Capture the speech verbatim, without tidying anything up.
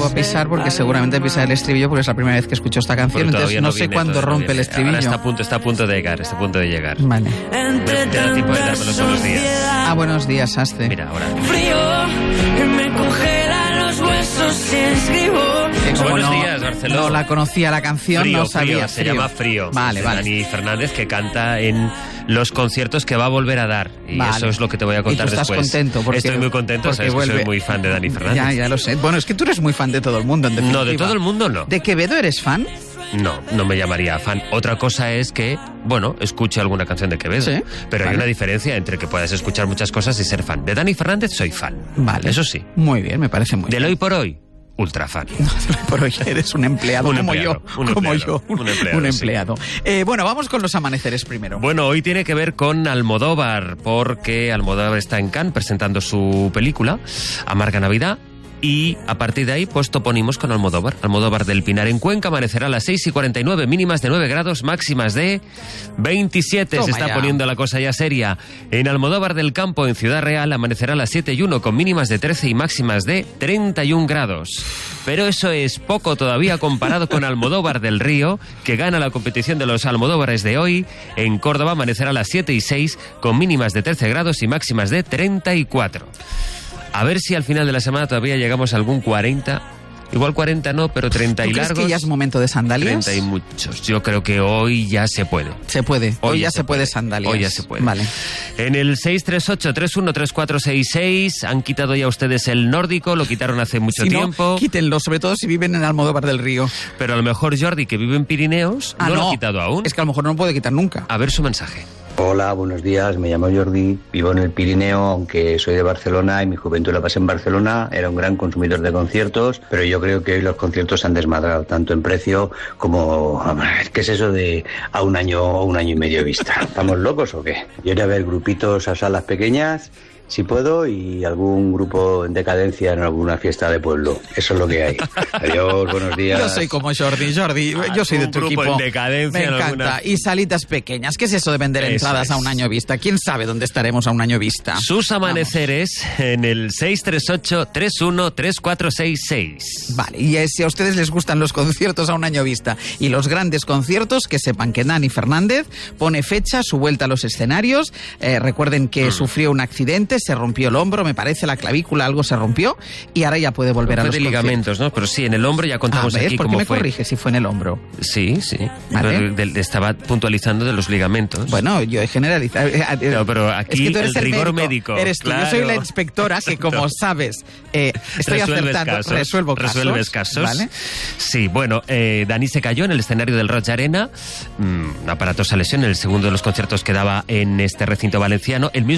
a pisar porque seguramente pisa el estribillo porque es la primera vez que escucho esta canción, entonces no, no sé cuándo rompe el estribillo. Ahora está a punto, está a punto de llegar, está a punto de llegar. Vale. Te da tiempo de dármelo todos los días. Ah, buenos días, Asce. Mira, ahora. Frío, me congelan los huesos si escribo. Buenos no, días, Barcelona. No la conocía la canción, Frío, no sabía. Frío, se frío. llama Frío. Vale, de vale. Dani Fernández, que canta en los conciertos que va a volver a dar. Y vale. eso es lo que te voy a contar ¿Y tú estás después. contento? Porque, Estoy muy contento, sabes vuelve... que soy muy fan de Dani Fernández. Ya, ya lo sé. Bueno, es que tú eres muy fan de todo el mundo, en definitiva. No, de todo el mundo no. ¿De Quevedo eres fan? No, no me llamaría fan. Otra cosa es que, bueno, escuche alguna canción de Quevedo. ¿Sí? Pero Vale. hay una diferencia entre que puedas escuchar muchas cosas y ser fan. De Dani Fernández soy fan. Vale. Eso sí. Muy bien, me parece muy Del bien. hoy por hoy, ultra fan. Por hoy eres un empleado, Un como empleado, yo. un como empleado, yo. Un, un empleado, un sí. empleado. Eh, bueno, vamos con los amaneceres primero. Bueno, hoy tiene que ver con Almodóvar, porque Almodóvar está en Cannes presentando su película, Amarga Navidad. Y a partir de ahí, pues toponimos con Almodóvar. Almodóvar del Pinar en Cuenca amanecerá a las seis y cuarenta y nueve, mínimas de nueve grados, máximas de veintisiete. Toma Se está ya. poniendo la cosa ya seria. En Almodóvar del Campo, en Ciudad Real, amanecerá a las siete y uno, con mínimas de trece y máximas de treinta y un grados. Pero eso es poco todavía comparado con Almodóvar del Río, que gana la competición de los Almodóvares de hoy. En Córdoba amanecerá a las siete y seis, con mínimas de trece grados y máximas de treinta y cuatro. A ver si al final de la semana todavía llegamos a algún cuarenta. Igual cuarenta no, pero treinta y ¿Tú crees largos. que ya es momento de sandalias? treinta y muchos. Yo creo que hoy ya se puede. Se puede. Hoy, Hoy ya ya se se puede puede. sandalias. Hoy ya se puede. Vale. En el seis tres ocho, tres uno tres cuatro seis seis han quitado ya ustedes el nórdico, lo quitaron hace mucho Si no, tiempo. quítenlo, sobre todo si viven en Almodóvar del Río. Pero a lo mejor Jordi, que vive en Pirineos, Ah, no, lo no. ha quitado aún. Es que a lo mejor no lo puede quitar nunca. A ver su mensaje. Hola, buenos días, me llamo Jordi, vivo en el Pirineo, aunque soy de Barcelona y mi juventud la pasé en Barcelona, era un gran consumidor de conciertos, pero yo creo que hoy los conciertos se han desmadrado tanto en precio como... ¿Qué es eso de a un año o un año y medio vista? ¿Estamos locos o qué? Yo iré a ver grupitos a salas pequeñas, si puedo, y algún grupo en decadencia en alguna fiesta de pueblo. Eso es lo que hay. Adiós, buenos días. Yo soy como Jordi, Jordi, yo soy de tu grupo equipo. en decadencia Me en encanta. alguna- Y salitas pequeñas. ¿Qué es eso de vender Eso entradas a es. un año vista? ¿Quién sabe dónde estaremos a un año vista? Sus amaneceres en el seis tres ocho, tres uno tres cuatro seis seis. Vale, y eh, si a ustedes les gustan los conciertos a un año vista y los grandes conciertos, que sepan que Dani Fernández pone fecha, su vuelta a los escenarios. Eh, recuerden que Mm. sufrió un accidente, se rompió el hombro, me parece, la clavícula, algo se rompió, y ahora ya puede volver a Fue los de conciertos. ligamentos, ¿no? Pero sí, en el hombro ya contamos Ah, ¿ves? aquí ¿Por qué cómo me fue. corrige si fue en el hombro? Sí, sí. Vale. Pero de- de- estaba puntualizando de los ligamentos. Bueno, yo he generalizado. eh, eh, No, pero aquí es que tú eres el el rigor médico. médico, Eres tú. Yo claro. soy la inspectora que, como sabes, eh, estoy Resuelves acertando. casos, resuelvo casos. resuelves casos. ¿Vale? Sí, bueno, eh, Dani se cayó en el escenario del Roig Arena, mm, una aparatosa lesión en el segundo de los conciertos que daba en este recinto valenciano. El mismo